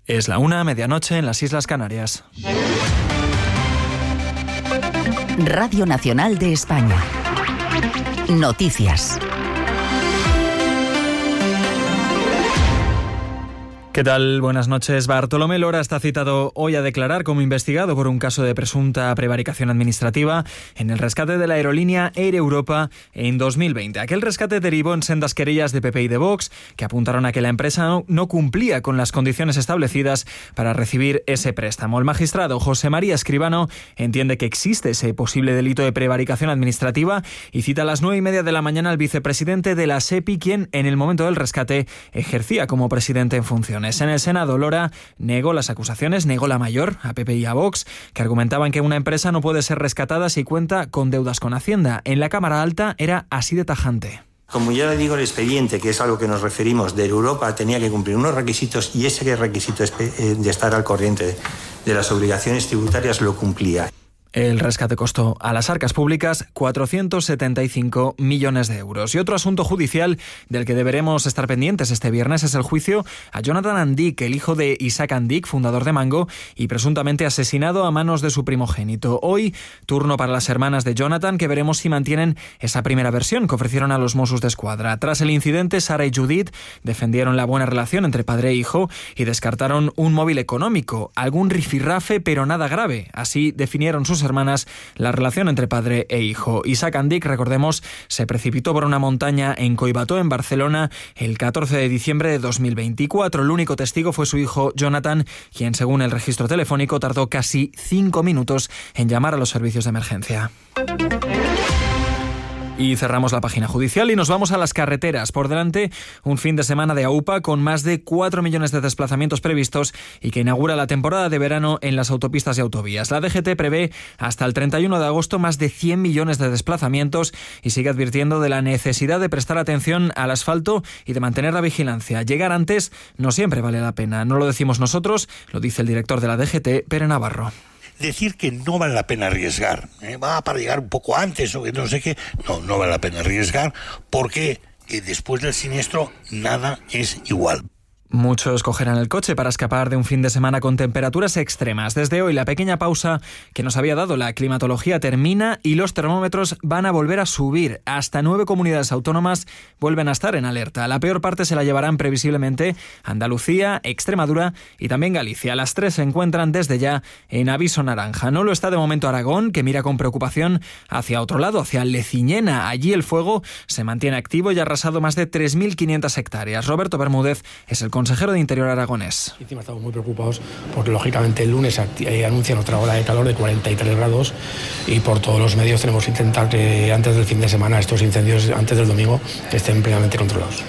Es la 1:00, medianoche en las Islas Canarias. Radio Nacional de España. Noticias. ¿Qué tal? Buenas noches. Bartolomé Lora está citado hoy a declarar como investigado por un caso de presunta prevaricación administrativa en el rescate de la aerolínea Air Europa en 2020. Aquel rescate derivó en sendas querellas de PP y de Vox que apuntaron a que la empresa no cumplía con las condiciones establecidas para recibir ese préstamo. El magistrado José María Escribano entiende que existe ese posible delito de prevaricación administrativa y cita a las 9:30 de la mañana al vicepresidente de la SEPI, quien en el momento del rescate ejercía como presidente en funciones. En el Senado, Lora negó las acusaciones, negó la mayor a PP y a Vox, que argumentaban que una empresa no puede ser rescatada si cuenta con deudas con Hacienda. En la Cámara Alta era así de tajante. Como ya le digo, el expediente, que es a lo que nos referimos, de Europa tenía que cumplir unos requisitos y ese requisito de estar al corriente de las obligaciones tributarias lo cumplía. El rescate costó a las arcas públicas 475 millones de euros. Y otro asunto judicial del que deberemos estar pendientes este viernes es el juicio a Jonathan Andic, el hijo de Isaac Andic, fundador de Mango, y presuntamente asesinado a manos de su primogénito. Hoy, turno para las hermanas de Jonathan, que veremos si mantienen esa primera versión que ofrecieron a los Mossos d'Esquadra. Tras el incidente, Sara y Judith defendieron la buena relación entre padre e hijo y descartaron un móvil económico, algún rifirrafe, pero nada grave. Así definieron sus hermanas la relación entre padre e hijo. Isaac Andic, recordemos, se precipitó por una montaña en Collbató, en Barcelona, el 14 de diciembre de 2024. El único testigo fue su hijo Jonathan, quien, según el registro telefónico, tardó casi 5 minutos en llamar a los servicios de emergencia. Y cerramos la página judicial y nos vamos a las carreteras. Por delante, un fin de semana de AUPA con más de 4 millones de desplazamientos previstos y que inaugura la temporada de verano en las autopistas y autovías. La DGT prevé hasta el 31 de agosto más de 100 millones de desplazamientos y sigue advirtiendo de la necesidad de prestar atención al asfalto y de mantener la vigilancia. Llegar antes no siempre vale la pena. No lo decimos nosotros, lo dice el director de la DGT, Pere Navarro. Decir que no vale la pena arriesgar, para llegar un poco antes o que no sé qué, no vale la pena arriesgar porque después del siniestro nada es igual. Muchos cogerán el coche para escapar de un fin de semana con temperaturas extremas. Desde hoy la pequeña pausa que nos había dado la climatología termina y los termómetros van a volver a subir. Hasta 9 comunidades autónomas vuelven a estar en alerta. La peor parte se la llevarán previsiblemente Andalucía, Extremadura y también Galicia. Las 3 se encuentran desde ya en aviso naranja. No lo está de momento Aragón, que mira con preocupación hacia otro lado, hacia Leciñena. Allí el fuego se mantiene activo y ha arrasado más de 3.500 hectáreas. Roberto Bermúdez es el consejero de Interior aragonés. Encima estamos muy preocupados porque lógicamente el lunes anuncian otra ola de calor de 43 grados y por todos los medios tenemos que intentar que antes del fin de semana estos incendios, antes del domingo, estén plenamente controlados.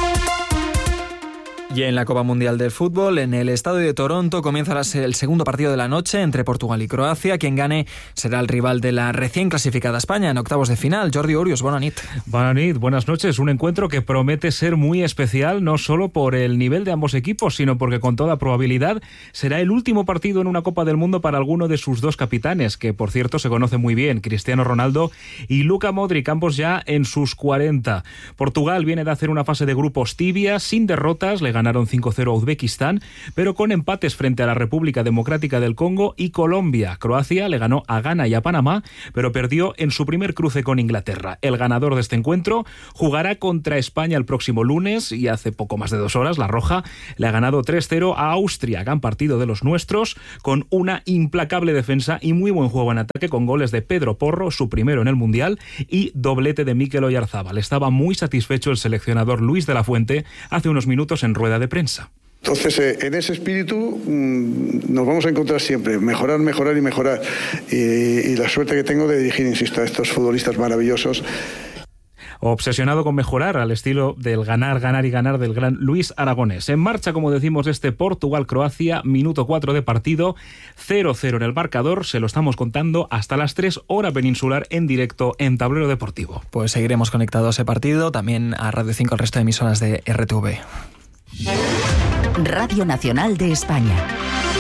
Y en la Copa Mundial del Fútbol, en el estadio de Toronto, comienza el segundo partido de la noche entre Portugal y Croacia. Quien gane será el rival de la recién clasificada España en octavos de final. Jordi Urios, buena nit. Buena nit, buenas noches. Un encuentro que promete ser muy especial, no solo por el nivel de ambos equipos, sino porque con toda probabilidad será el último partido en una Copa del Mundo para alguno de sus dos capitanes, que por cierto se conocen muy bien, Cristiano Ronaldo y Luka Modric, ambos ya en sus 40. Portugal viene de hacer una fase de grupos tibia, sin derrotas, le ganaron 5-0 a Uzbekistán, pero con empates frente a la República Democrática del Congo y Colombia. Croacia le ganó a Ghana y a Panamá, pero perdió en su primer cruce con Inglaterra. El ganador de este encuentro jugará contra España el próximo lunes y hace poco más de 2 horas la Roja le ha ganado 3-0 a Austria. Gran partido de los nuestros, con una implacable defensa y muy buen juego en ataque, con goles de Pedro Porro, su primero en el Mundial, y doblete de Mikel Oyarzábal. Estaba muy satisfecho el seleccionador Luis de la Fuente hace unos minutos en rueda de prensa. Entonces, en ese espíritu nos vamos a encontrar siempre, mejorar y mejorar. Y la suerte que tengo de dirigir, insisto, a estos futbolistas maravillosos. Obsesionado con mejorar al estilo del ganar y ganar del gran Luis Aragonés. En marcha, como decimos, este Portugal-Croacia, minuto 4 de partido, 0-0 en el marcador, se lo estamos contando hasta las 3 hora peninsular en directo en Tablero Deportivo. Pues seguiremos conectados a ese partido, también a Radio 5, el resto de emisoras de RTV. Radio Nacional de España.